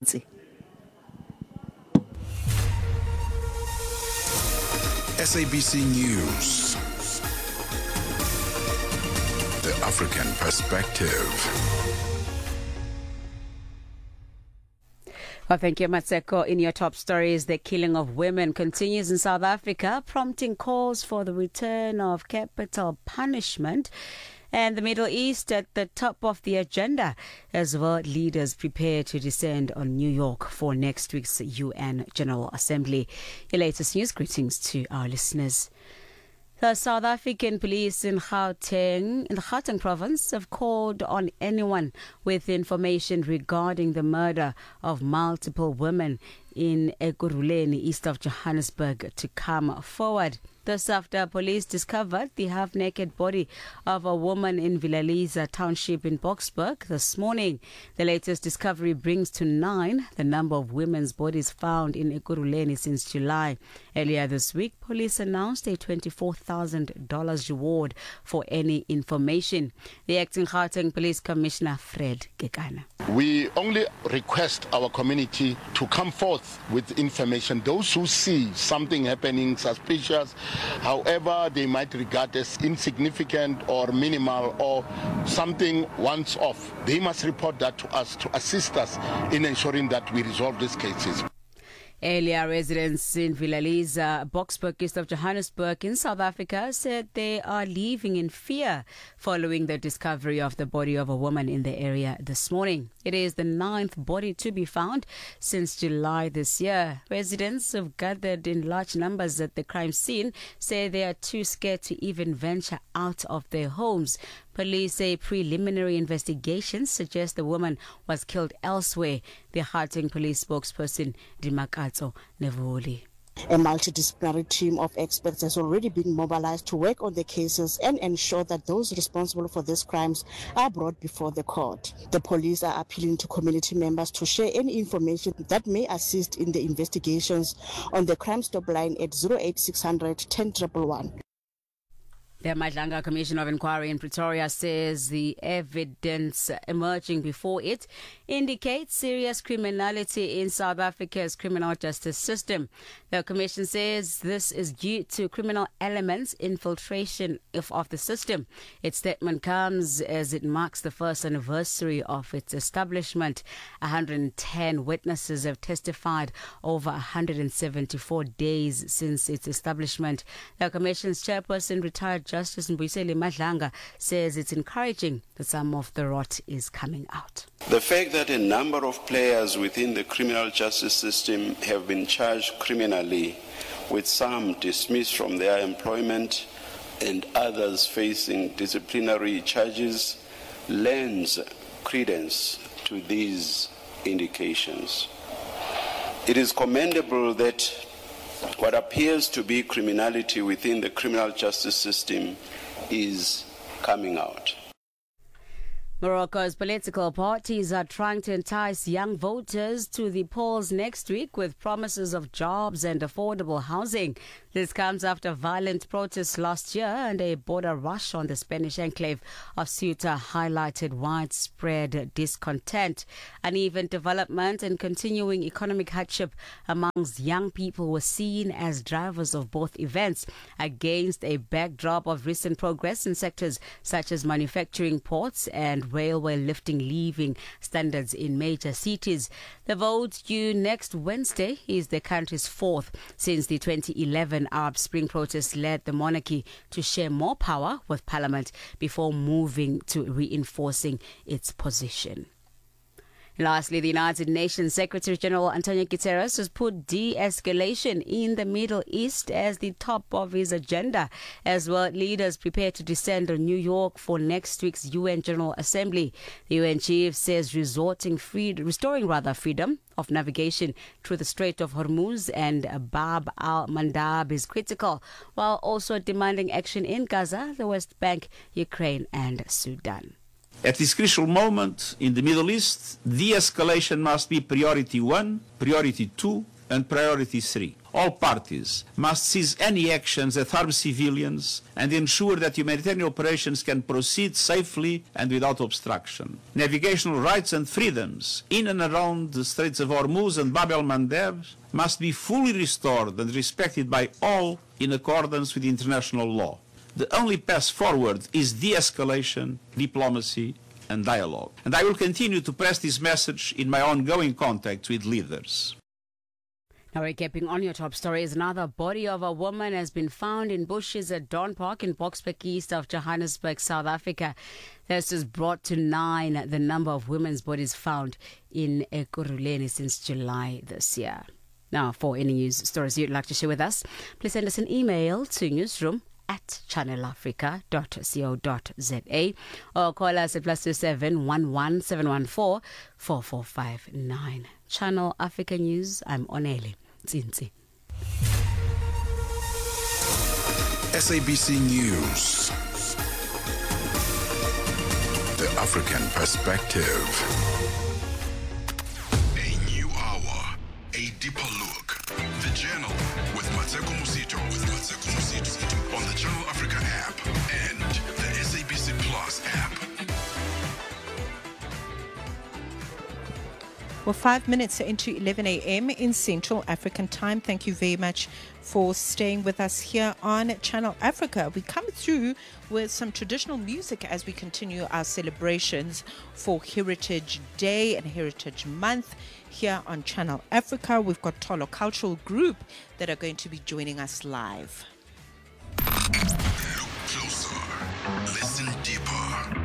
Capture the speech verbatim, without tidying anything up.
S A B C News. The African Perspective. Well, thank you, Matseko. In your top stories, the killing of women continues in South Africa, prompting calls for the return of capital punishment. And the Middle East at the top of the agenda as world leaders prepare to descend on New York for next week's U N General Assembly. Your latest news greetings to our listeners. The South African police in Gauteng, in the Gauteng province, have called on anyone with information regarding the murder of multiple women in Ekurhuleni, east of Johannesburg, to come forward. This after police discovered the half-naked body of a woman in Vilaliza Township in Boksburg this morning. The latest discovery brings to nine the number of women's bodies found in Ekurhuleni since July. Earlier this week, police announced a twenty-four thousand dollars reward for any information. The acting Gauteng Police Commissioner, Fred Gekana. We only request our community to come forth with information. Those who see something happening suspicious, however they might regard as insignificant or minimal or something once off, they must report that to us to assist us in ensuring that we resolve these cases. Earlier, residents in Vilaliza, Boksburg, east of Johannesburg in South Africa said they are living in fear following the discovery of the body of a woman in the area this morning. It is the ninth body to be found since July this year. Residents have gathered in large numbers at the crime scene say they are too scared to even venture out of their homes. Police say preliminary investigations suggest the woman was killed elsewhere. The Gauteng police spokesperson, Dimakatso Nevoli. A multidisciplinary team of experts has already been mobilized to work on the cases and ensure that those responsible for these crimes are brought before the court. The police are appealing to community members to share any information that may assist in the investigations on the Crime Stop line at zero eight six hundred ten one one one. The Madlanga Commission of Inquiry in Pretoria says the evidence emerging before it indicates serious criminality in South Africa's criminal justice system. The Commission says this is due to criminal elements' infiltration of, of the system. Its statement comes as it marks the first anniversary of its establishment. one hundred ten witnesses have testified over one hundred seventy-four days since its establishment. The Commission's chairperson, retired Justice Mbuyiseli Madlanga, says it's encouraging that some of the rot is coming out. The fact that a number of players within the criminal justice system have been charged criminally, with some dismissed from their employment and others facing disciplinary charges, lends credence to these indications. It is commendable that what appears to be criminality within the criminal justice system is coming out. Morocco's political parties are trying to entice young voters to the polls next week with promises of jobs and affordable housing. This comes after violent protests last year and a border rush on the Spanish enclave of Ceuta highlighted widespread discontent. Uneven development and continuing economic hardship amongst young people were seen as drivers of both events against a backdrop of recent progress in sectors such as manufacturing, ports and railway lifting leaving standards in major cities. The vote due next Wednesday is the country's fourth since the twenty eleven Arab Spring protests led the monarchy to share more power with Parliament before moving to reinforcing its position. Lastly, the United Nations Secretary General Antonio Guterres has put de-escalation in the Middle East as the top of his agenda as world leaders prepare to descend on New York for next week's U N General Assembly. The U N chief says resorting free, restoring rather freedom of navigation through the Strait of Hormuz and Bab al-Mandab is critical, while also demanding action in Gaza, the West Bank, Ukraine and Sudan. At this crucial moment in the Middle East, de-escalation must be priority one, priority two, And priority three, all parties must cease any actions that harm civilians and ensure that humanitarian operations can proceed safely and without obstruction. Navigational rights and freedoms in and around the Straits of Hormuz and Bab el-Mandeb must be fully restored and respected by all in accordance with international law. The only path forward is de-escalation, diplomacy, and dialogue. And I will continue to press this message in my ongoing contacts with leaders. Now, recapping on your top stories, another body of a woman has been found in bushes at Don Park in Boksburg, east of Johannesburg, South Africa. This has brought to nine the number of women's bodies found in Ekurhuleni since July this year. Now, for any news stories you'd like to share with us, please send us an email to newsroom at channel africa dot co dot za or call us at plus two seven one one seven one four four four five nine. Channel Africa News, I'm Oneli Tsinzi. S A B C News. The African Perspective. A new hour, a deeper look. The Journal with Mateko Musito, with Mateko Musito on the Channel Africa app and the S A B C Plus app. Well, five minutes into eleven a.m. in Central African time. Thank you very much for staying with us here on Channel Africa. We come through with some traditional music as we continue our celebrations for Heritage Day and Heritage Month here on Channel Africa. We've got Tolo Cultural Group that are going to be joining us live. Look closer, listen deeper.